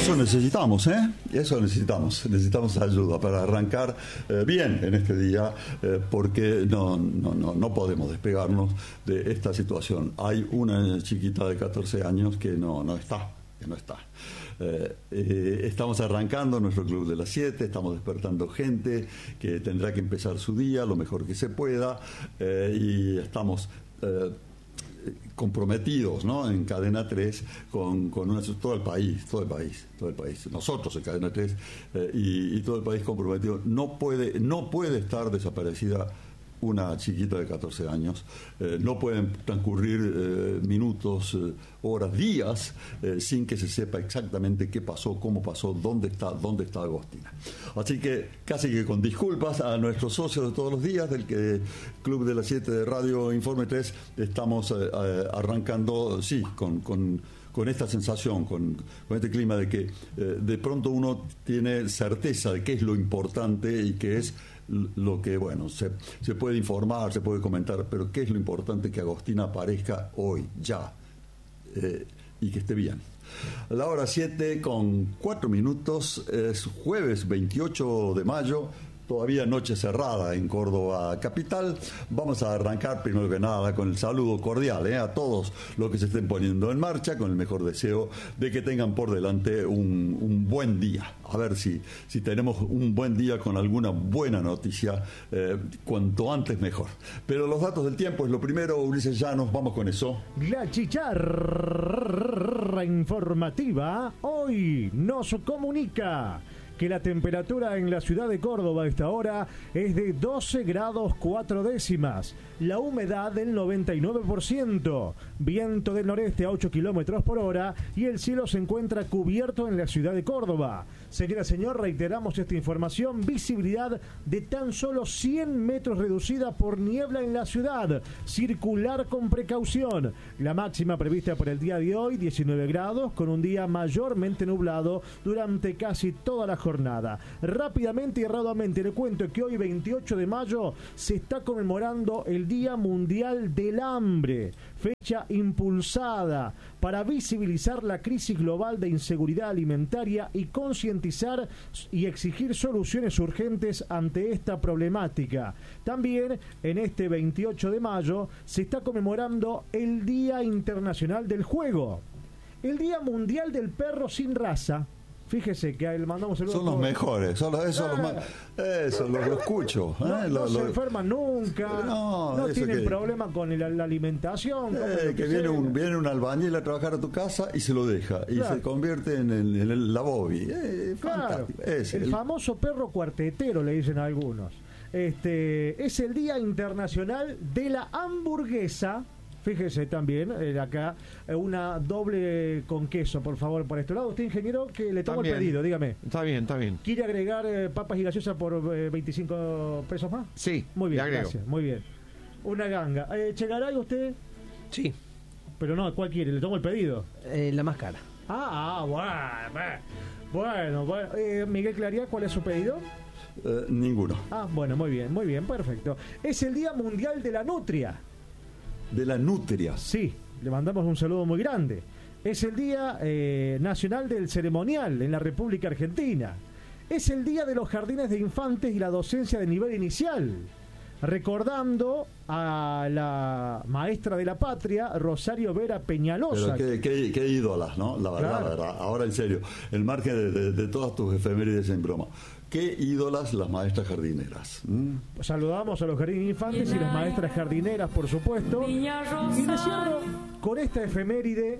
eso necesitamos, ¿eh? Eso necesitamos ayuda para arrancar bien en este día, porque no podemos despegarnos de esta situación. Hay una chiquita de 14 años que no está. Estamos arrancando nuestro Club de las 7, estamos despertando gente que tendrá que empezar su día lo mejor que se pueda, y estamos comprometidos, ¿no?, en Cadena 3 con todo el país, nosotros en Cadena 3, y todo el país comprometido. No puede estar desaparecida una chiquita de 14 años. No pueden transcurrir minutos, horas, días sin que se sepa exactamente qué pasó, cómo pasó, dónde está Agostina. Así que casi que con disculpas a nuestros socios de todos los días del Club de las 7 de Radio Informe 3, estamos arrancando, sí, con esta sensación, con este clima de que de pronto uno tiene certeza de qué es lo importante y qué es lo que, bueno, se puede informar, se puede comentar, pero qué es lo importante: que Agostina aparezca hoy, ya, y que esté bien. A la hora 7:04, es jueves 28 de mayo, todavía noche cerrada en Córdoba capital. Vamos a arrancar primero que nada con el saludo cordial a todos los que se estén poniendo en marcha, con el mejor deseo de que tengan por delante un buen día. A ver si tenemos un buen día con alguna buena noticia, cuanto antes mejor. Pero los datos del tiempo es lo primero. Ulises Llanos, vamos con eso. La chicharra informativa hoy nos comunica que la temperatura en la ciudad de Córdoba a esta hora es de 12 grados 4 décimas, la humedad del 99%, viento del noreste a 8 kilómetros por hora y el cielo se encuentra cubierto en la ciudad de Córdoba. Señora, señor, reiteramos esta información: visibilidad de tan solo 100 metros reducida por niebla en la ciudad, circular con precaución. La máxima prevista para el día de hoy, 19 grados, con un día mayormente nublado durante casi toda la jornada. Rápidamente y erradamente le cuento que hoy, 28 de mayo, se está conmemorando el Día Mundial del Hambre, fecha impulsada para visibilizar la crisis global de inseguridad alimentaria y concientizar y exigir soluciones urgentes ante esta problemática. También en este 28 de mayo se está conmemorando el Día Internacional del Juego, el Día Mundial del Perro sin Raza. Fíjese que le mandamos el Son los mejores, eso lo escucho. No se enferman nunca, no tienen que, problema con la alimentación. Que viene un albañil a trabajar a tu casa y se lo deja, y se convierte en la Bobby. Claro, el famoso perro cuartetero, le dicen a algunos. Es el Día Internacional de la Hamburguesa. Fíjese también, acá, una doble con queso, por favor, por este lado. Usted, ingeniero, que le tomo el pedido, dígame. Está bien. ¿Quiere agregar papas y gaseosa por 25 pesos más? Sí, muy bien, gracias, muy bien. Una ganga. ¿Chegaray usted? Sí. Pero no, ¿cuál quiere? Le tomo el pedido. La más cara. Bueno. Miguel Claría, ¿cuál es su pedido? Ninguno. Bueno, muy bien, perfecto. Es el Día Mundial de la Nutria. De la nutria. Sí, le mandamos un saludo muy grande. Es el Día Nacional del Ceremonial en la República Argentina. Es el Día de los Jardines de Infantes y la docencia de nivel inicial, recordando a la maestra de la patria, Rosario Vera Peñalosa. Pero qué ídolas, ¿no? La verdad. Ahora, en serio, el margen de todas tus efemérides en broma. Qué ídolas las maestras jardineras. Saludamos a los jardines infantes y las maestras jardineras, por supuesto. Y me cierro con esta efeméride.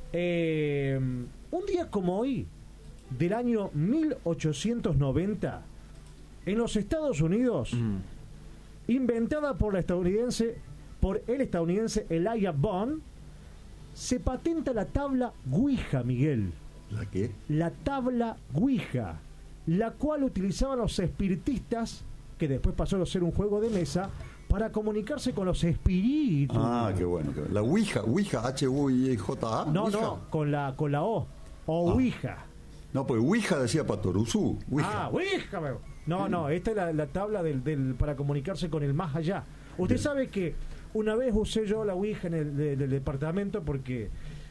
Un día como hoy, del año 1890, en los Estados Unidos, inventada por el estadounidense Elijah Bond, se patenta la tabla Ouija, Miguel. ¿La qué? La tabla Ouija, la cual utilizaban los espiritistas, que después pasó a ser un juego de mesa, para comunicarse con los espíritus. Qué bueno. La Ouija, H-U-I-J-A. No, con la O. Ouija. No, pues Ouija decía Patoruzú. Ouija. No, esta es la tabla para comunicarse con el más allá. Usted sabe que una vez usé yo la Ouija en el departamento porque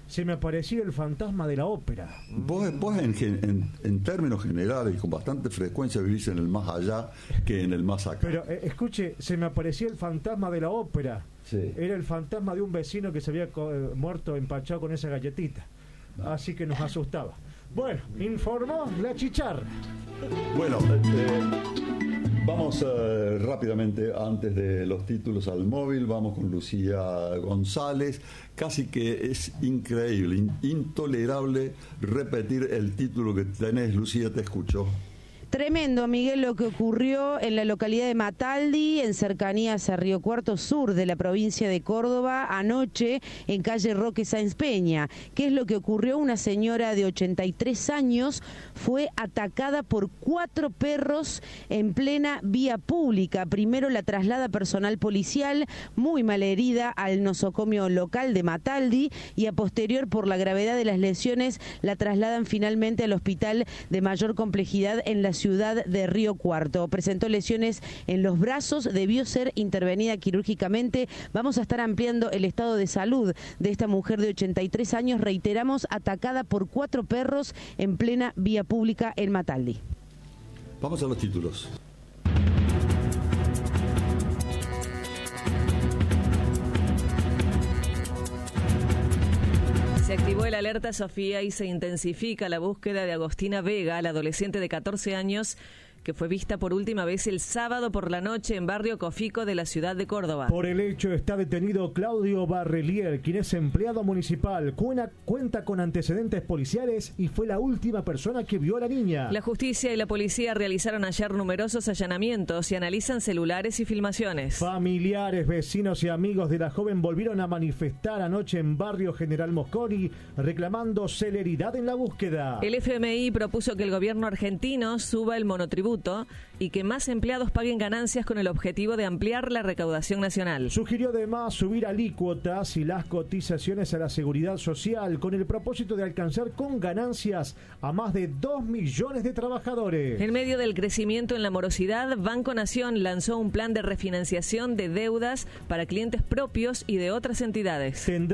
se me aparecía el fantasma de la ópera. Vos en términos generales y con bastante frecuencia vivís en el más allá que en el más acá. Pero escuche, se me aparecía el fantasma de la ópera. Sí. Era el fantasma de un vecino que se había muerto empachado con esa galletita. Así que nos asustaba. Bueno, informó la chicharra. Bueno, vamos rápidamente, antes de los títulos, al móvil. Vamos con Lucía González. Casi que es increíble, intolerable repetir el título que tenés. Lucía, te escucho. Tremendo, Miguel, lo que ocurrió en la localidad de Mataldi, en cercanías a Río Cuarto Sur de la provincia de Córdoba, anoche en calle Roque Sáenz Peña. ¿Qué es lo que ocurrió? Una señora de 83 años fue atacada por 4 perros en plena vía pública. Primero la traslada personal policial, muy malherida, al nosocomio local de Mataldi, y a posterior, por la gravedad de las lesiones, la trasladan finalmente al hospital de mayor complejidad en la ciudad de Río Cuarto. Presentó lesiones en los brazos, debió ser intervenida quirúrgicamente. Vamos a estar ampliando el estado de salud de esta mujer de 83 años, reiteramos, atacada por 4 perros en plena vía pública en Mataldi. Vamos a los títulos. Se activó el alerta Sofía y se intensifica la búsqueda de Agostina Vega, la adolescente de 14 años que fue vista por última vez el sábado por la noche en barrio Cofico de la ciudad de Córdoba. Por el hecho está detenido Claudio Barrelier, quien es empleado municipal, cuenta con antecedentes policiales y fue la última persona que vio a la niña. La justicia y la policía realizaron ayer numerosos allanamientos y analizan celulares y filmaciones. Familiares, vecinos y amigos de la joven volvieron a manifestar anoche en barrio General Mosconi reclamando celeridad en la búsqueda. El FMI propuso que el gobierno argentino suba el monotributo y que más empleados paguen ganancias con el objetivo de ampliar la recaudación nacional. Sugirió además subir alícuotas y las cotizaciones a la seguridad social con el propósito de alcanzar con ganancias a más de 2 millones de trabajadores. En medio del crecimiento en la morosidad, Banco Nación lanzó un plan de refinanciación de deudas para clientes propios y de otras entidades.